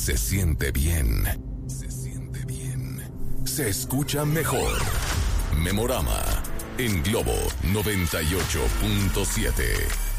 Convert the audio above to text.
Se siente bien. Se siente bien. Se escucha mejor. Memorama en Globo 98.7.